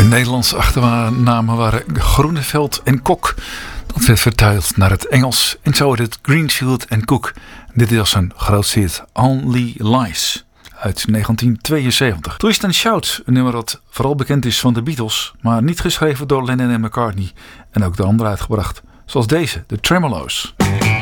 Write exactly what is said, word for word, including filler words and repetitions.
Nederlandse achternamen waren Groeneveld en Kok. Dat werd vertaald naar het Engels en zo werd het Greenfield en Cook. Dit is zijn grootste hit Only Lies uit negentien tweeënzeventig. Twist and Shout, een nummer dat vooral bekend is van de Beatles, maar niet geschreven door Lennon en McCartney en ook door anderen uitgebracht. Zoals deze, de Tremolo's.